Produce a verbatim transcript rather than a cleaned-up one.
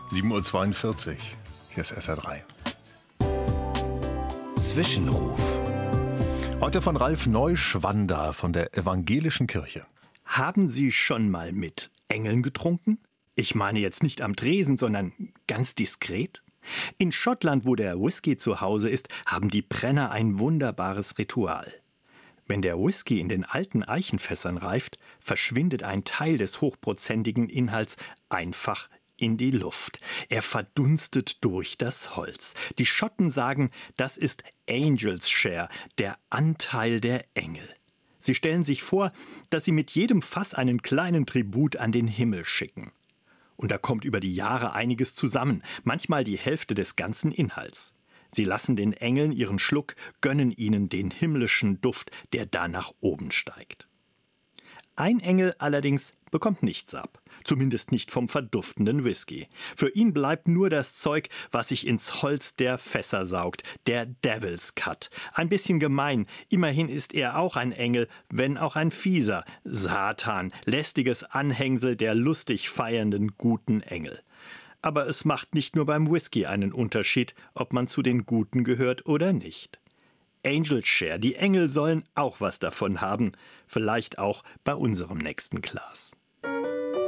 sieben Uhr zweiundvierzig. Hier ist S R drei. Zwischenruf. Heute von Ralf Neuschwander von der Evangelischen Kirche. Haben Sie schon mal mit Engeln getrunken? Ich meine jetzt nicht am Tresen, sondern ganz diskret. In Schottland, wo der Whisky zu Hause ist, haben die Brenner ein wunderbares Ritual. Wenn der Whisky in den alten Eichenfässern reift, verschwindet ein Teil des hochprozentigen Inhalts einfach in die Luft. Er verdunstet durch das Holz. Die Schotten sagen, das ist Angels Share, der Anteil der Engel. Sie stellen sich vor, dass sie mit jedem Fass einen kleinen Tribut an den Himmel schicken. Und da kommt über die Jahre einiges zusammen, manchmal die Hälfte des ganzen Inhalts. Sie lassen den Engeln ihren Schluck, gönnen ihnen den himmlischen Duft, der da nach oben steigt. Ein Engel allerdings bekommt nichts ab, zumindest nicht vom verduftenden Whisky. Für ihn bleibt nur das Zeug, was sich ins Holz der Fässer saugt, der Devil's Cut. Ein bisschen gemein, immerhin ist er auch ein Engel, wenn auch ein fieser, Satan, lästiges Anhängsel der lustig feiernden guten Engel. Aber es macht nicht nur beim Whisky einen Unterschied, ob man zu den Guten gehört oder nicht. Angels Share, die Engel sollen auch was davon haben, vielleicht auch bei unserem nächsten Glas.